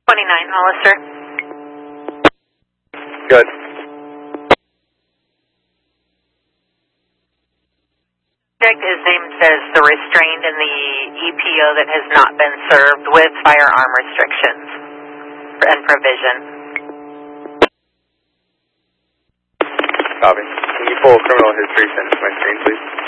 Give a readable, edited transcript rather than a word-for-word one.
29 Hollister. Good. His name says the restrained in the EPO that has not been served with firearm restrictions and provision. Copy. Can you pull criminal history sent to my screen, please?